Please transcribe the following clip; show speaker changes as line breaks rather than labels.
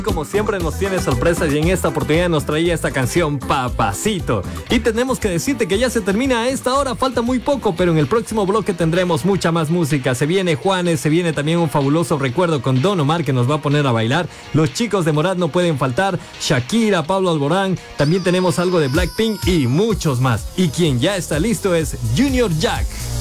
Como siempre nos tiene sorpresas y en esta oportunidad nos traía esta canción Papacito. Y tenemos que decirte que ya se termina a esta hora, falta muy poco, pero en el próximo bloque tendremos mucha más música. Se viene Juanes, se viene también un fabuloso recuerdo con Don Omar que nos va a poner a bailar. Los chicos de Morat no pueden faltar, Shakira, Pablo Alborán, también tenemos algo de Blackpink y muchos más. Y quien ya está listo es Junior Jack.